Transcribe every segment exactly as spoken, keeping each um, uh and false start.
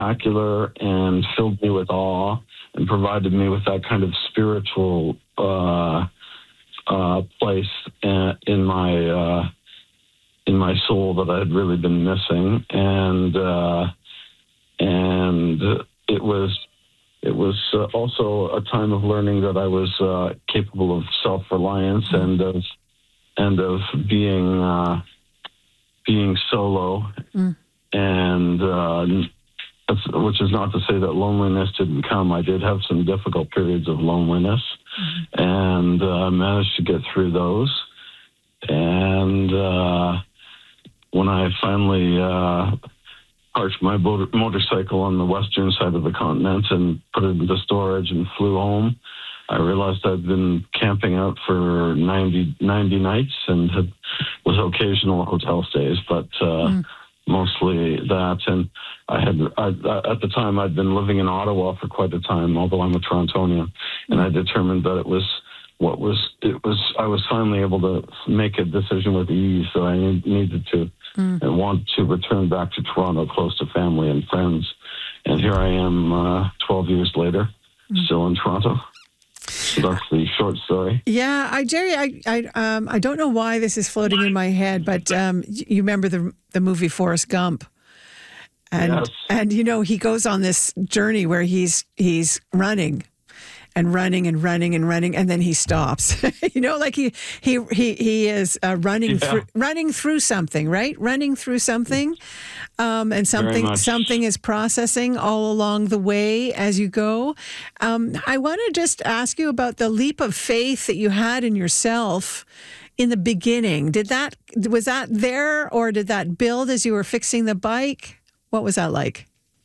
spectacular and filled me with awe and provided me with that kind of spiritual uh, uh, place uh, in my uh, in my soul that I had really been missing, and uh, and it was it was uh, also a time of learning that I was uh, capable of self-reliance and of and of being uh, being solo, mm. and uh, that's, which is not to say that loneliness didn't come. I did have some difficult periods of loneliness, mm-hmm. and uh, managed to get through those. And uh, when I finally uh, parked my motor- motorcycle on the western side of the continent and put it into storage and flew home, I realized I'd been camping out for ninety, ninety nights and had with occasional hotel stays, but uh, mm. mostly that. And I had, I, at the time, I'd been living in Ottawa for quite a time, although I'm a Torontonian, mm. and I determined that it was what was, it was, I was finally able to make a decision with ease that I needed to mm. and want to return back to Toronto, close to family and friends. And here I am uh, twelve years later, mm. still in Toronto. So that's the short story. Yeah, I, Jerry, I, I, um, I don't know why this is floating in my head, but um, you remember the the movie Forrest Gump, and yes. and you know he goes on this journey where he's he's running, and running and running and running, and then he stops. you know, like he he he he is uh, running yeah. through running through something, right? Running through something, um, and something something is processing all along the way as you go. Um, I want to just ask you about the leap of faith that you had in yourself in the beginning. Did that was that there, or did that build as you were fixing the bike? What was that like?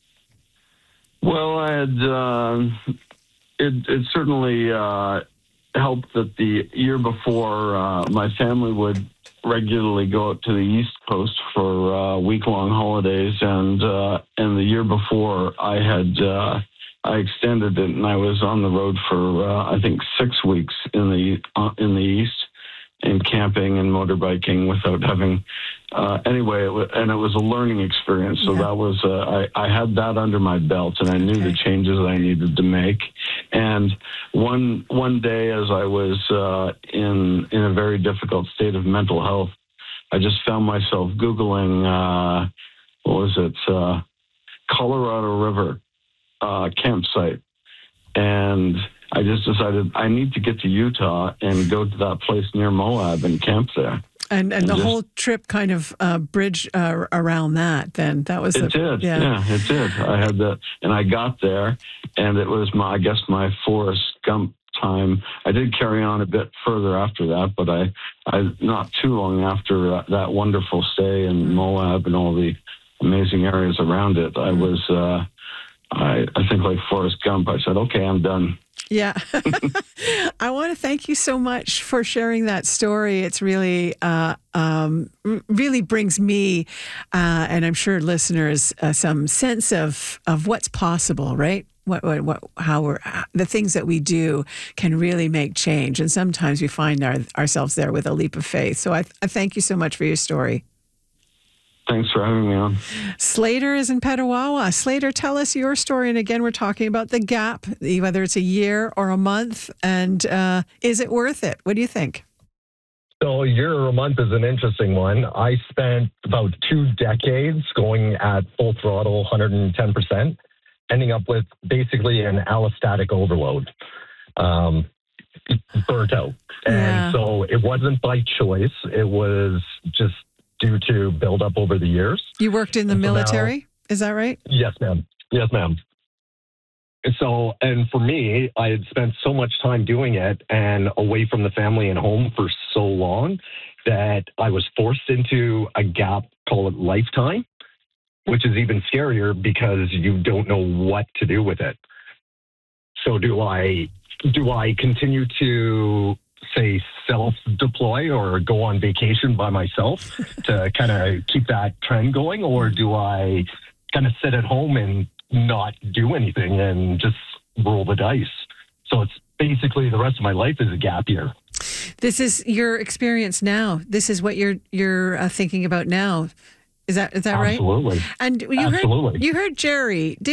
Well, I had. Uh... It, it certainly uh, helped that the year before, uh, my family would regularly go out to the East Coast for uh, week-long holidays, and uh, and the year before, I had uh, I extended it, and I was on the road for uh, I think six weeks in the uh, in the East, and camping and motorbiking without having. Uh, anyway, it was, and it was a learning experience. So yeah. that was, uh, I, I had that under my belt, and I knew okay. the changes I needed to make. And one one day, as I was uh, in in a very difficult state of mental health, I just found myself Googling, uh, what was it, uh, Colorado River uh, campsite. And I just decided I need to get to Utah and go to that place near Moab and camp there. And and, and the just, whole trip kind of uh, bridged uh, around that. Then that was it the, did. Yeah. yeah, it did. I had that, and I got there, and it was my I guess my Forrest Gump time. I did carry on a bit further after that, but I I not too long after uh, that wonderful stay in Moab and all the amazing areas around it, I was uh, I I think like Forrest Gump. I said, okay, I'm done. Yeah. I want to thank you so much for sharing that story. It's really, uh, um, really brings me, uh, and I'm sure listeners, uh, some sense of, of what's possible, right? What, what, what, how we're, the things that we do can really make change. And sometimes we find our, ourselves there with a leap of faith. So I, I thank you so much for your story. Thanks for having me on. Slater is in Petawawa. Slater, tell us your story. And again, we're talking about the gap, whether it's a year or a month. And uh, is it worth it? What do you think? So a year or a month is an interesting one. I spent about two decades going at full throttle, one hundred ten percent, ending up with basically an allostatic overload, um, burnt out. And yeah. so it wasn't by choice. It was just due to build up over the years. You worked in the and so military? Now, is that right? Yes, ma'am. Yes, ma'am. And so, and for me, I had spent so much time doing it and away from the family and home for so long that I was forced into a gap, call it lifetime, which is even scarier because you don't know what to do with it. So do I, do I continue to say self-deploy or go on vacation by myself to kind of keep that trend going? Or do I kind of sit at home and not do anything and just roll the dice? So it's basically the rest of my life is a gap year. This is your experience now. This is what you're you're uh, thinking about now. Is that is that right? Absolutely. And you Absolutely. heard you heard Jerry.